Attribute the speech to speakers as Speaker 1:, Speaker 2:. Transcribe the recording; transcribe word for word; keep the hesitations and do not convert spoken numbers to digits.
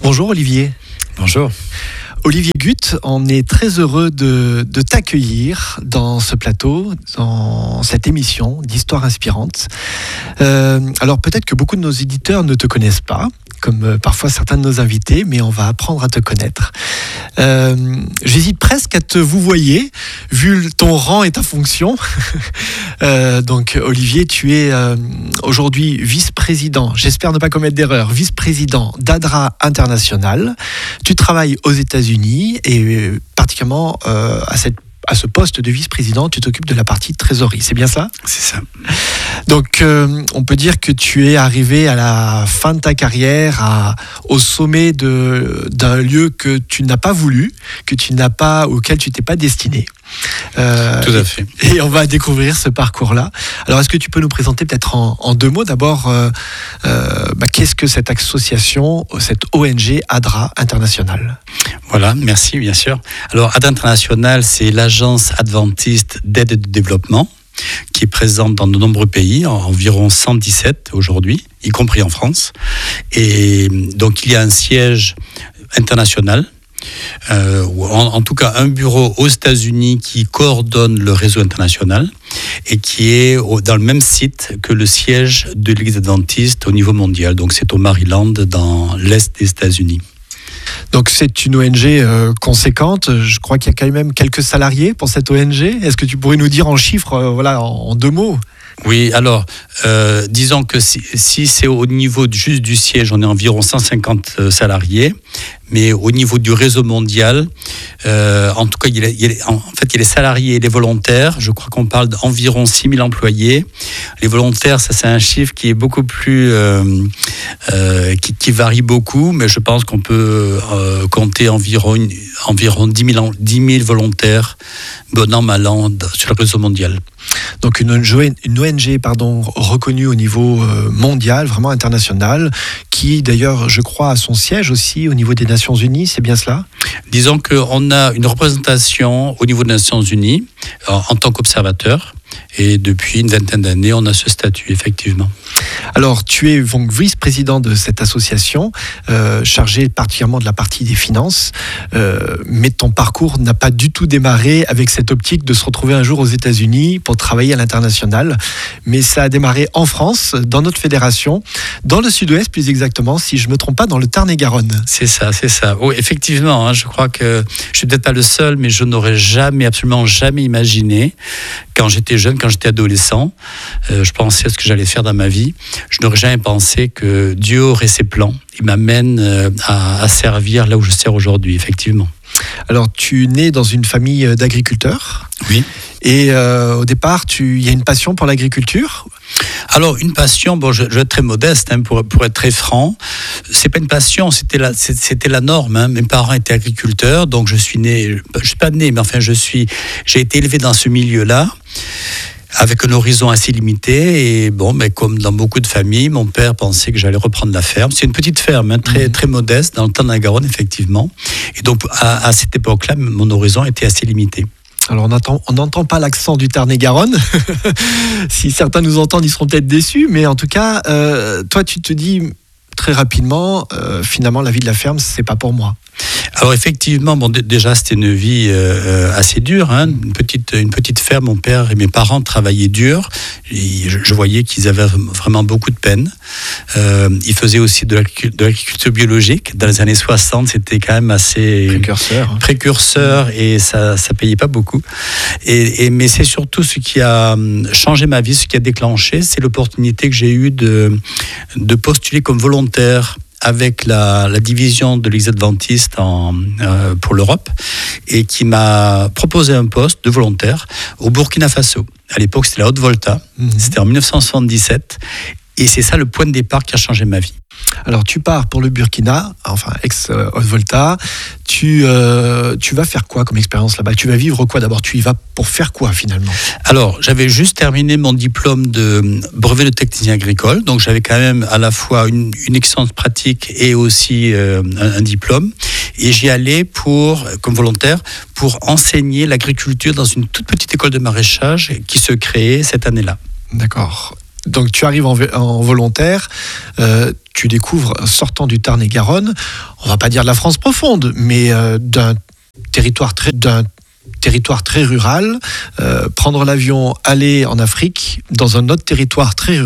Speaker 1: Bonjour Olivier.
Speaker 2: Bonjour.
Speaker 1: Olivier Gut, on est très heureux de, de t'accueillir dans ce plateau, dans cette émission d'Histoire inspirante. Euh, alors peut-être que beaucoup de nos éditeurs ne te connaissent pas, comme euh, parfois certains de nos invités, mais on va apprendre à te connaître. Euh, j'hésite presque à te vouvoyer, vu ton rang et ta fonction. euh, donc Olivier, tu es euh, aujourd'hui vice-président, j'espère ne pas commettre d'erreur, vice-président d'ADRA International. Tu travailles aux États-Unis et particulièrement euh, à cette à ce poste de vice-président, tu t'occupes de la partie trésorerie, c'est bien ça ?
Speaker 2: C'est ça.
Speaker 1: Donc, euh, on peut dire que tu es arrivé à la fin de ta carrière, à, au sommet de, d'un lieu que tu n'as pas voulu, que tu n'as pas, auquel tu t'es pas destiné.
Speaker 2: Euh, Tout à fait.
Speaker 1: Et, et on va découvrir ce parcours-là. Alors, est-ce que tu peux nous présenter peut-être en, en deux mots d'abord, euh, euh, bah, qu'est-ce que cette association, cette O N G ADRA International ?
Speaker 2: Voilà, merci, bien sûr. Alors, ADRA International, c'est l'agence adventiste d'aide et de développement qui est présente dans de nombreux pays, environ cent dix-sept aujourd'hui, y compris en France. Et donc, il y a un siège international, euh, ou en, en tout cas un bureau aux États-Unis qui coordonne le réseau international et qui est au, dans le même site que le siège de l'Église adventiste au niveau mondial. Donc, c'est au Maryland, dans l'Est des États-Unis.
Speaker 1: Donc c'est une O N G euh, conséquente, je crois qu'il y a quand même quelques salariés pour cette O N G. Est-ce que tu pourrais nous dire en chiffres, euh, voilà, en, en deux mots ?
Speaker 2: Oui, alors, euh, disons que si, si c'est au niveau juste du siège, on est environ cent cinquante salariés, mais au niveau du réseau mondial, euh, en tout cas, il y a, il y a, en fait, il y a les salariés et les volontaires. Je crois qu'on parle d'environ six mille employés. Les volontaires, ça, c'est un chiffre qui est beaucoup plus, euh, euh, qui, qui varie beaucoup, mais je pense qu'on peut euh, compter environ, une, environ dix mille volontaires, bon an, mal an, sur le réseau mondial.
Speaker 1: Donc une O N G pardon, reconnue au niveau mondial, vraiment international, qui d'ailleurs, je crois, a son siège aussi au niveau des Nations Unies, c'est bien cela ?
Speaker 2: Disons qu'on a une représentation au niveau des Nations Unies en, en tant qu'observateur. Et depuis une vingtaine d'années, on a ce statut, effectivement.
Speaker 1: Alors, tu es donc vice-président de cette association, euh, chargé particulièrement de la partie des finances, euh, mais ton parcours n'a pas du tout démarré avec cette optique de se retrouver un jour aux États-Unis pour travailler à l'international, mais ça a démarré en France, dans notre fédération, dans le sud-ouest plus exactement, si je ne me trompe pas, dans le Tarn-et-Garonne.
Speaker 2: C'est ça, c'est ça. Oui, effectivement, hein, je crois que je ne suis peut-être pas le seul, mais je n'aurais jamais, absolument jamais imaginé, quand j'étais jeune, quand j'étais adolescent, euh, je pensais à ce que j'allais faire dans ma vie. Je n'aurais jamais pensé que Dieu aurait ses plans. Il m'amène euh, à, à servir là où je sers aujourd'hui, effectivement.
Speaker 1: Alors, tu nais dans une famille d'agriculteurs.
Speaker 2: Oui.
Speaker 1: Et euh, au départ, il y a une passion pour l'agriculture ?
Speaker 2: Alors, une passion, bon, je, je vais être très modeste, hein, pour, pour être très franc. C'est pas une passion, c'était la, c'était la norme. Hein. Mes parents étaient agriculteurs, donc je suis né, je suis pas né, mais enfin, je suis, j'ai été élevé dans ce milieu-là, avec un horizon assez limité. Et bon, mais comme dans beaucoup de familles, mon père pensait que j'allais reprendre la ferme. C'est une petite ferme, hein, très, mmh. très modeste, dans le Tarn-et-Garonne, effectivement. Et donc, à, à cette époque-là, mon horizon était assez limité.
Speaker 1: Alors on n'entend pas l'accent du Tarn-et-Garonne. Si certains nous entendent, ils seront peut-être déçus. Mais en tout cas, euh, toi, tu te dis très rapidement, euh, finalement, la vie de la ferme, c'est pas pour moi.
Speaker 2: Alors effectivement, bon, d- déjà c'était une vie euh, assez dure, hein, une petite une petite ferme. Mon père et mes parents travaillaient dur. Et je, je voyais qu'ils avaient vraiment beaucoup de peine. Euh, ils faisaient aussi de, l'agriculture, de l'agriculture biologique. Dans les années soixante, c'était quand même assez
Speaker 1: précurseur,
Speaker 2: précurseur et ça ça payait pas beaucoup. Et, et mais c'est surtout ce qui a changé ma vie, ce qui a déclenché, c'est l'opportunité que j'ai eue de de postuler comme volontaire avec la, la division de l'Église adventiste en, euh, pour l'Europe et qui m'a proposé un poste de volontaire au Burkina Faso. À l'époque, c'était la Haute-Volta. Mmh. C'était en dix-neuf cent soixante-dix-sept. Et c'est ça le point de départ qui a changé ma vie.
Speaker 1: Alors tu pars pour le Burkina, enfin ex-Haute-Volta, tu, euh, tu vas faire quoi comme expérience là-bas ? Tu vas vivre quoi d'abord ? Tu y vas pour faire quoi finalement ?
Speaker 2: Alors j'avais juste terminé mon diplôme de brevet de technicien agricole, donc j'avais quand même à la fois une, une expérience pratique et aussi euh, un, un diplôme. Et j'y allais pour, comme volontaire pour enseigner l'agriculture dans une toute petite école de maraîchage qui se créait cette année-là.
Speaker 1: D'accord. Donc tu arrives en, en volontaire, euh, tu découvres, sortant du Tarn-et-Garonne, on va pas dire de la France profonde, mais euh, d'un territoire très, d'un territoire très rural, euh, prendre l'avion, aller en Afrique, dans un autre territoire très rural.